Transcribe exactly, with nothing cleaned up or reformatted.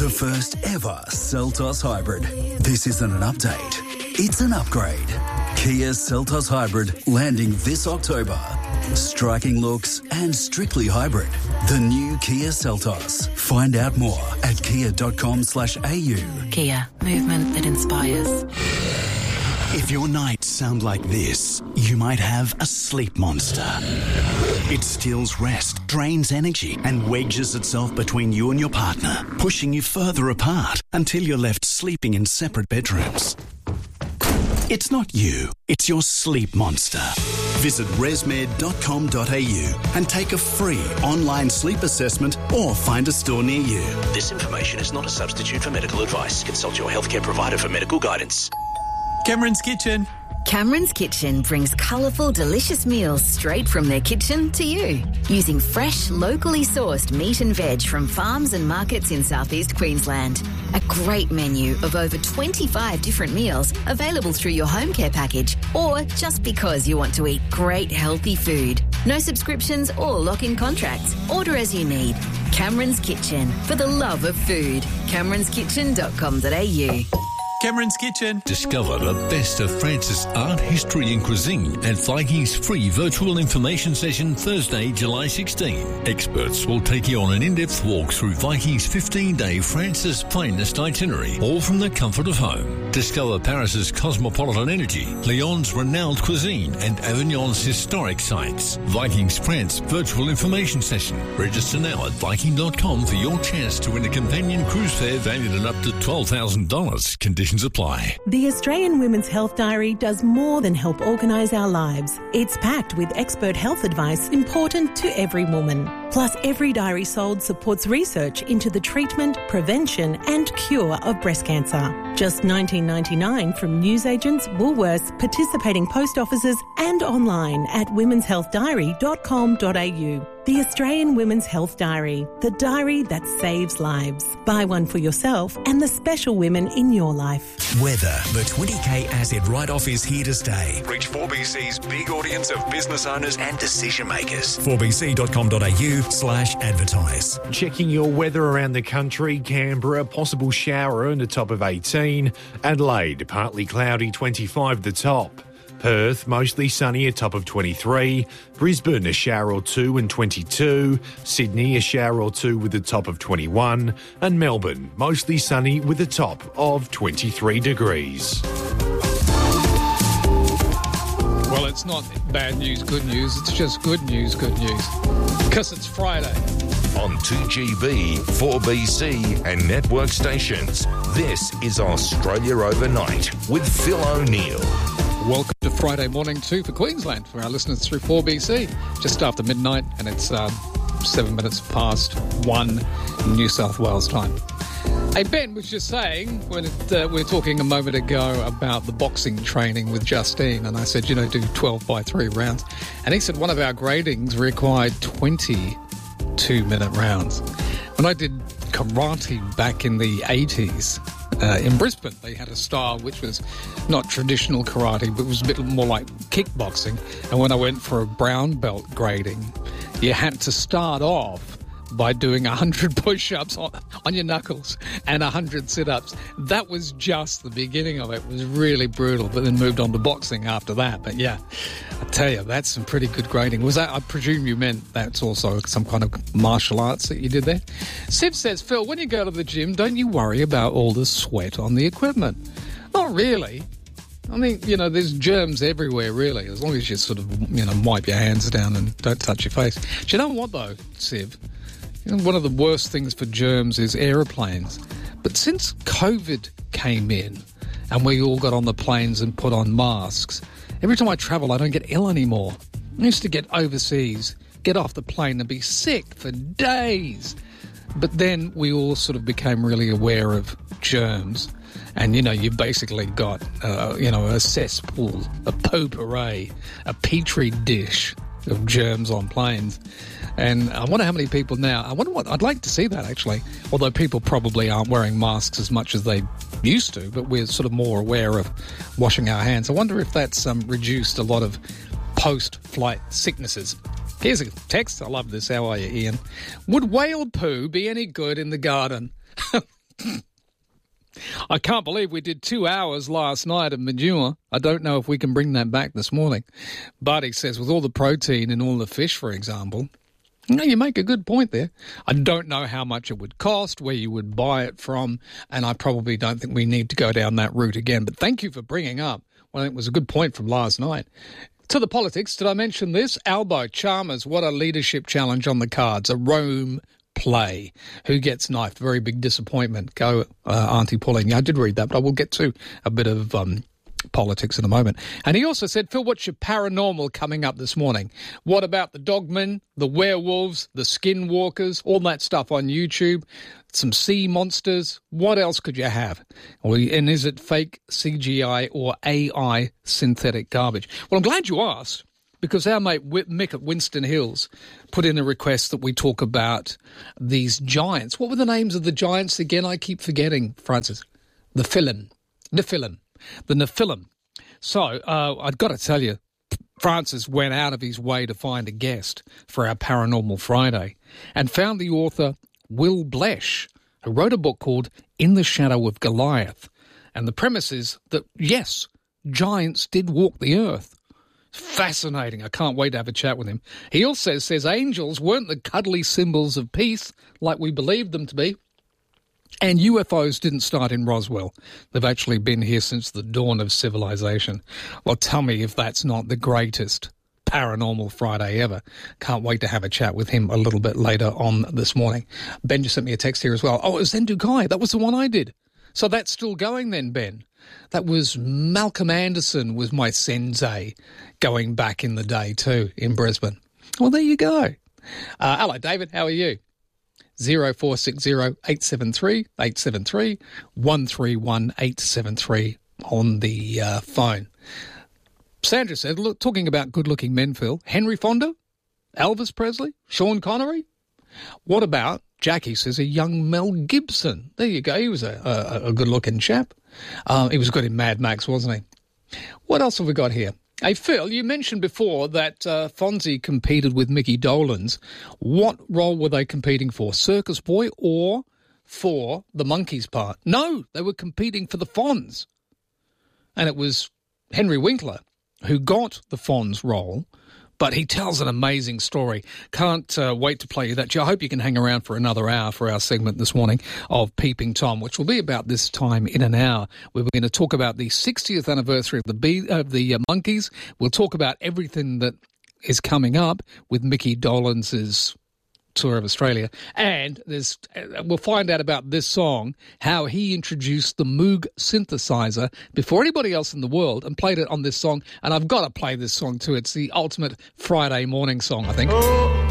The first ever Seltos Hybrid. This isn't an update, it's an upgrade. Kia Seltos Hybrid landing this October. Striking looks and strictly hybrid. The new Kia Seltos. Find out more at kia.com slash au. Kia, movement that inspires. If your nights sound like this, you might have a sleep monster. It steals rest, drains energy, and wedges itself between you and your partner, pushing you further apart until you're left sleeping in separate bedrooms. It's not you, it's your sleep monster. Visit resmed dot com dot a u and take a free online sleep assessment or find a store near you. This information is not a substitute for medical advice. Consult your healthcare provider for medical guidance. Cameron's Kitchen. Cameron's Kitchen brings colourful, delicious meals straight from their kitchen to you. Using fresh, locally sourced meat and veg from farms and markets in southeast Queensland. A great menu of over twenty-five different meals available through your home care package or just because you want to eat great, healthy food. No subscriptions or lock-in contracts. Order as you need. Cameron's Kitchen, for the love of food. camerons kitchen dot com dot a u. Cameron's Kitchen. Discover the best of France's art, history and cuisine at Viking's free virtual information session Thursday, July sixteenth. Experts will take you on an in-depth walk through Viking's fifteen-day France's finest itinerary, all from the comfort of home. Discover Paris's cosmopolitan energy, Lyon's renowned cuisine and Avignon's historic sites. Viking's France virtual information session. Register now at viking dot com for your chance to win a companion cruise fare valued at up to twelve thousand dollars. Conditions apply. The Australian Women's Health Diary does more than help organise our lives. It's packed with expert health advice important to every woman. Plus, every diary sold supports research into the treatment, prevention and cure of breast cancer. Just nineteen ninety-nine from newsagents, Woolworths, participating post offices and online at womens health diary dot com dot a u. The Australian Women's Health Diary, the diary that saves lives. Buy one for yourself and the special women in your life. Weather. The twenty K asset write-off is here to stay. Reach four B C's big audience of business owners and decision makers. four b c dot com dot a u slash advertise. Checking your weather around the country. Canberra, possible shower and a top of eighteen. Adelaide, partly cloudy, twenty-five the top. Perth, mostly sunny, a top of twenty-three. Brisbane, a shower or two and twenty-two. Sydney, a shower or two with a top of twenty-one. And Melbourne, mostly sunny with a top of twenty-three degrees. Well, it's not bad news, good news. It's just good news, good news. Because it's Friday. On two G B, four B C and network stations, this is Australia Overnight with Phil O'Neill. Welcome to Friday morning two for Queensland, for our listeners through four B C, just after midnight, and it's um, seven minutes past one New South Wales time. Hey, Ben was just saying, when it, uh, we were talking a moment ago about the boxing training with Justine, and I said, you know, do twelve by three rounds. And he said one of our gradings required twenty-two minute rounds. When I did karate back in the eighties, Uh, in Brisbane, they had a style which was not traditional karate, but was a bit more like kickboxing. And when I went for a brown belt grading, you had to start off by doing one hundred push-ups on, on your knuckles and one hundred sit-ups. That was just the beginning of it. It was really brutal, but then moved on to boxing after that. But yeah, I tell you, that's some pretty good grading. Was that, I presume you meant that's also some kind of martial arts that you did there? Siv says, Phil, when you go to the gym, don't you worry about all the sweat on the equipment? Not really. I mean, you know, there's germs everywhere, really, as long as you sort of, you know, wipe your hands down and don't touch your face. Do you know what, though, Siv? You know, one of the worst things for germs is aeroplanes. But since COVID came in and we all got on the planes and put on masks, every time I travel, I don't get ill anymore. I used to get overseas, get off the plane and be sick for days. But then we all sort of became really aware of germs. And, you know, you basically got, uh, you know, a cesspool, a potpourri, a petri dish of germs on planes. And I wonder how many people now, I wonder what, I'd like to see that actually, although people probably aren't wearing masks as much as they used to, but we're sort of more aware of washing our hands. I wonder if that's um, reduced a lot of post-flight sicknesses. Here's a text. I love this. How are you, Ian? Would whale poo be any good in the garden? I can't believe we did two hours last night of manure. I don't know if we can bring that back this morning. But he says with all the protein in all the fish, for example, you know, you make a good point there. I don't know how much it would cost, where you would buy it from, and I probably don't think we need to go down that route again. But thank you for bringing up, well, it was a good point from last night. To the politics, did I mention this? Albo, Chalmers, what a leadership challenge on the cards. A Rome play. Who gets knifed? Very big disappointment. Go, uh, Auntie Pauline. Yeah, I did read that, but I will get to a bit of um, politics in a moment. And he also said, Phil, what's your paranormal coming up this morning? What about the dogmen, the werewolves, the skinwalkers, all that stuff on YouTube? Some sea monsters? What else could you have? And is it fake C G I or A I synthetic garbage? Well, I'm glad you asked, because our mate Mick at Winston Hills put in a request that we talk about these giants. What were the names of the giants again? I keep forgetting, Francis. The Nephilim. Nephilim. The Nephilim. So, uh, I've got to tell you, Francis went out of his way to find a guest for our Paranormal Friday and found the author Will Blesh, who wrote a book called In the Shadow of Goliath. And the premise is that, yes, giants did walk the earth. Fascinating. I can't wait to have a chat with him. He also says angels weren't the cuddly symbols of peace like we believed them to be. And U F Os didn't start in Roswell. They've actually been here since the dawn of civilization. Well, tell me if that's not the greatest Paranormal Friday ever. Can't wait to have a chat with him a little bit later on this morning. Ben just sent me a text here as well. Oh, it was Zendu That was the one I did. So that's still going then, Ben. That was Malcolm Anderson was my sensei going back in the day too in Brisbane. Well, there you go. Uh, hello, David. How are you? zero four six zero eight seven three eight seven three one three one eight seven three on the uh, phone. Sandra said, look, talking about good-looking men, Phil, Henry Fonda, Elvis Presley, Sean Connery. What about, Jackie says, a young Mel Gibson? There you go. He was a, a, a good-looking chap. Uh, he was good in Mad Max, wasn't he? What else have we got here? Hey, Phil, you mentioned before that uh, Fonzie competed with Mickey Dolenz. What role were they competing for? Circus Boy or for the Monkeys part? No, they were competing for the Fonz. And it was Henry Winkler who got the Fonz role, but he tells an amazing story. Can't uh, wait to play you that. I hope you can hang around for another hour for our segment this morning of Peeping Tom, which will be about this time in an hour. We're going to talk about the sixtieth anniversary of the Bee, uh, the uh, Monkeys. We'll talk about everything that is coming up with Mickey Dolenz's tour of Australia, and there's uh, we'll find out about this song, how he introduced the Moog synthesizer before anybody else in the world and played it on this song. And I've got to play this song too. It's the ultimate Friday morning song, I think. Oh.